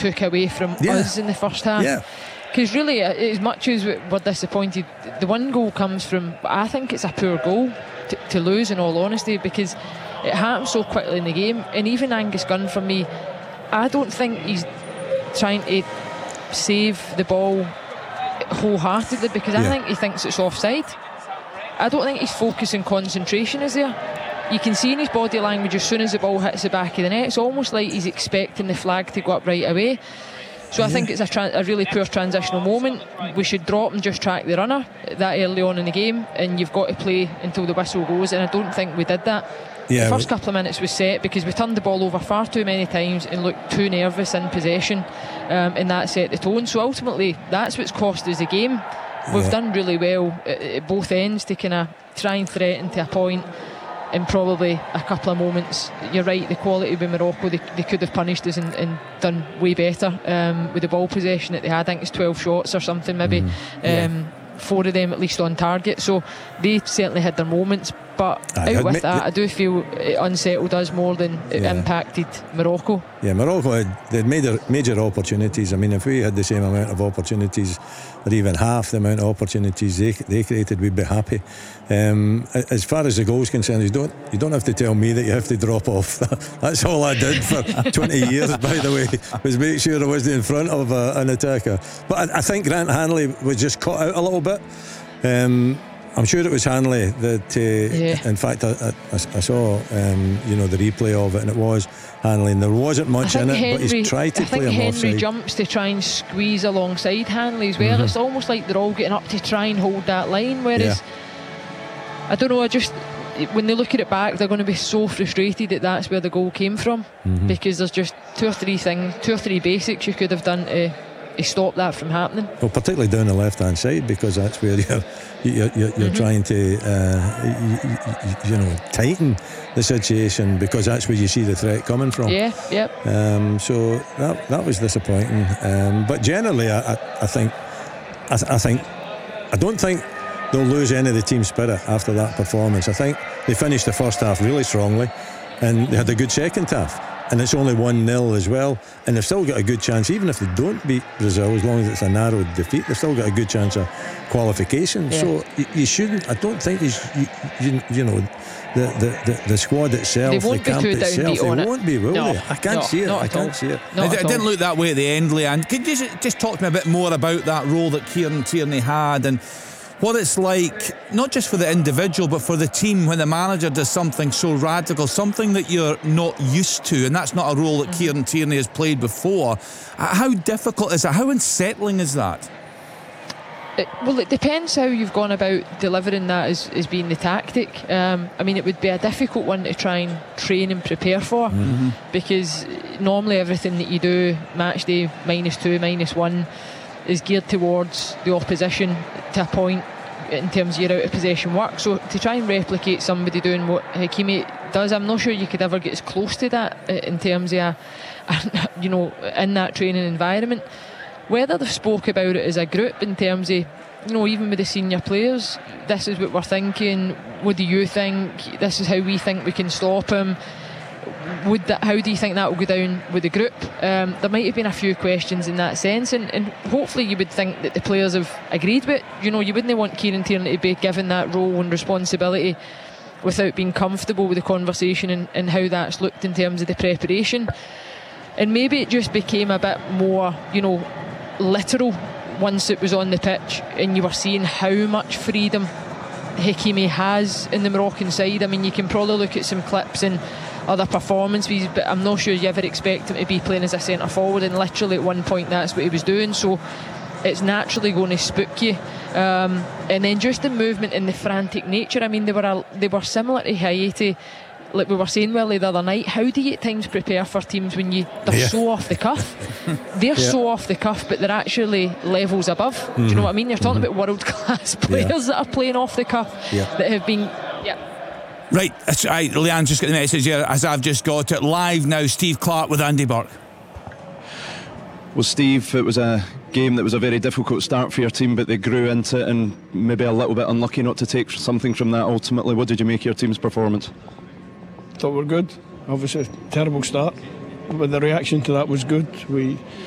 took away from us in the first half. Yeah. Because really, as much as we're disappointed, the one goal comes from, I think it's a poor goal to lose, in all honesty, because it happens so quickly in the game. And even Angus Gunn, for me, I don't think he's trying to save the ball wholeheartedly, because I think he thinks it's offside. I don't think his focus and concentration is there. You can see in his body language, as soon as the ball hits the back of the net, it's almost like he's expecting the flag to go up right away. So I think it's a really poor transitional moment. We should drop and just track the runner that early on in the game, and you've got to play until the whistle goes, and I don't think we did that. The first couple of minutes was set because we turned the ball over far too many times and looked too nervous in possession, and that set the tone. So ultimately that's what's cost us the game. We've done really well at both ends to kind of try and threaten to a point, and probably a couple of moments, you're right, the quality with Morocco, they could have punished us and done way better with the ball possession that they had. I think it's 12 shots or something maybe. 4 of them at least on target, so they certainly had their moments, but out with that, I do feel it unsettled us more than it impacted Morocco. Morocco had major opportunities. I mean, if we had the same amount of opportunities, or even half the amount of opportunities they created, we'd be happy. As far as the goal's concerned, you don't have to tell me that you have to drop off. That's all I did for 20 years, by the way, was make sure I wasn't in front of an attacker. But I think Grant Hanley was just caught out a little bit. I'm sure it was Hanley that in fact I saw the replay of it, and it was Hanley, and there wasn't much in it, but he's tried to play him offside. I think Henry jumps to try and squeeze alongside Hanley as well. It's almost like they're all getting up to try and hold that line, whereas I don't know, when they look at it back, they're going to be so frustrated that that's where the goal came from, because there's just two or three basics you could have done to stop that from happening. Well, particularly down the left hand side, because that's where you're trying to tighten the situation, because that's where you see the threat coming from. So that was disappointing, but generally I don't think they'll lose any of the team spirit after that performance. I think they finished the first half really strongly, and they had a good second half, and it's only 1-0 as well, and they've still got a good chance, even if they don't beat Brazil, as long as it's a narrow defeat, they've still got a good chance of qualification. So you shouldn't, I don't think the squad itself, the camp itself, they won't be, will they? I can't see it. It didn't look that way at the end, Leanne. Could you just talk to me a bit more about that role that Kieran Tierney had, and what it's like, not just for the individual but for the team, when the manager does something so radical, something that you're not used to, and that's not a role that Kieran Tierney has played before. How difficult is that? How unsettling is that? It depends how you've gone about delivering that as being the tactic. I mean, it would be a difficult one to try and train and prepare for, because normally everything that you do, match day -2, -1, is geared towards the opposition to a point in terms of your out of possession work. So to try and replicate somebody doing what Hakimi does, I'm not sure you could ever get as close to that in terms of in that training environment. Whether they've spoke about it as a group in terms of, even with the senior players, this is what we're thinking, what do you think, this is how we think we can stop him, how do you think that will go down with the group? There might have been a few questions in that sense, and hopefully you would think that the players have agreed with it. You wouldn't want Kieran Tierney to be given that role and responsibility without being comfortable with the conversation and how that's looked in terms of the preparation. And maybe it just became a bit more literal once it was on the pitch and you were seeing how much freedom Hakimi has in the Moroccan side. I mean, you can probably look at some clips and other performances, but I'm not sure you ever expect him to be playing as a centre forward, and literally at one point that's what he was doing. So it's naturally going to spook you, and then just the movement and the frantic nature. I mean, they were similar to Haiti, like we were saying the other night. How do you at times prepare for teams when they're so off the cuff? They're so off the cuff, but they're actually levels above. Do you know what I mean? You're talking about world class players that are playing off the cuff, that have been Right, that's right. Leanne's just got the message here as I've just got it. Live now, Steve Clark with Andy Burke. Well, Steve, it was a game that was a very difficult start for your team, but they grew into it, and maybe a little bit unlucky not to take something from that ultimately. What did you make of your team's performance? Thought we were good. Obviously, terrible start, but the reaction to that was good. We